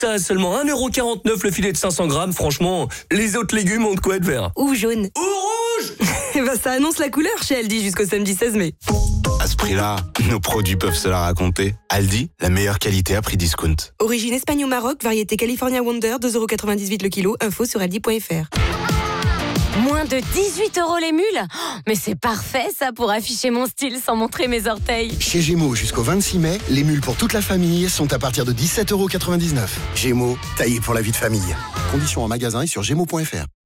T'as seulement 1,49€ le filet de 500 grammes. Franchement, les autres légumes ont de quoi être verts. Ou jaune. Ou rouge. Bah ça annonce la couleur chez Aldi jusqu'au samedi 16 mai. À ce prix-là, nos produits peuvent se la raconter. Aldi, la meilleure qualité à prix discount. Origine Espagne au Maroc, variété California Wonder, 2,98€ le kilo. Info sur aldi.fr. Moins de 18€ les mules? Oh, mais c'est parfait ça pour afficher mon style sans montrer mes orteils. Chez Gémeaux, jusqu'au 26 mai, les mules pour toute la famille sont à partir de 17,99€. Gémeaux, taillé pour la vie de famille. Conditions en magasin et sur gémeaux.fr.